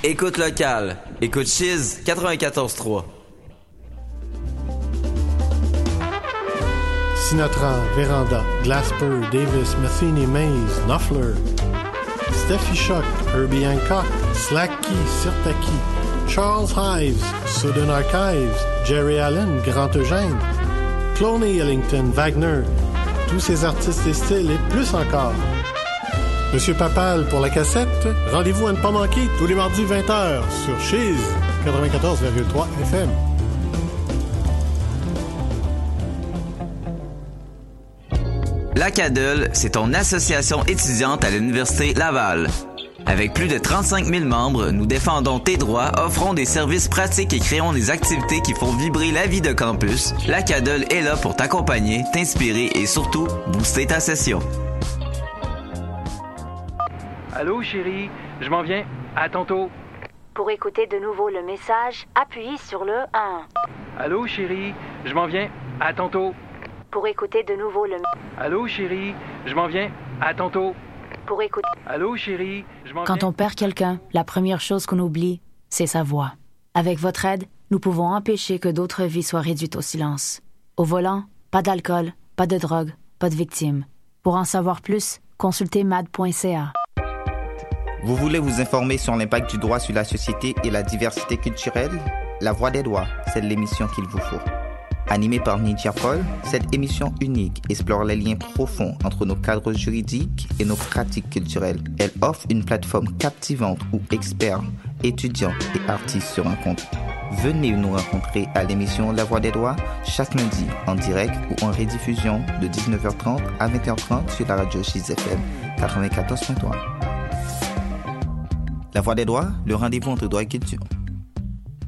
Écoute locale. Écoute Chiz 94.3. Sinatra, Véranda, Glasper, Davis, Matheny, Mays, Knopfler, Steffi Shock, Herbie Hancock, Slacky, Sirtaki, Charles Hives, Southern Archives, Jerry Allen, Grand Eugène, Cloney Ellington, Wagner, tous ces artistes et styles et plus encore. Monsieur Papal pour la cassette, rendez-vous à ne pas manquer tous les mardis 20h sur Chiz 94,3 FM. La CADEL, c'est ton association étudiante à l'Université Laval. Avec plus de 35 000 membres, nous défendons tes droits, offrons des services pratiques et créons des activités qui font vibrer la vie de campus. La CADEL est là pour t'accompagner, t'inspirer et surtout booster ta session. Allô, chérie, je m'en viens. À tantôt. Pour écouter de nouveau le message, appuyez sur le 1. Allô, chérie, je m'en viens. À tantôt. Pour écouter de nouveau le... Allô, chérie, je m'en viens. À tantôt. Pour écouter... Allô, chérie, je m'en viens. Quand on perd quelqu'un, la première chose qu'on oublie, c'est sa voix. Avec votre aide, nous pouvons empêcher que d'autres vies soient réduites au silence. Au volant, pas d'alcool, pas de drogue, pas de victimes. Pour en savoir plus, consultez mad.ca. Vous voulez vous informer sur l'impact du droit sur la société et la diversité culturelle? La Voix des droits, c'est l'émission qu'il vous faut. Animée par Nidia Paul, cette émission unique explore les liens profonds entre nos cadres juridiques et nos pratiques culturelles. Elle offre une plateforme captivante où experts, étudiants et artistes se rencontrent. Venez nous rencontrer à l'émission La Voix des droits chaque lundi en direct ou en rediffusion de 19h30 à 20h30 sur la radio Chiz FM 94.3. La Voix des droits, le rendez-vous entre droit et culture.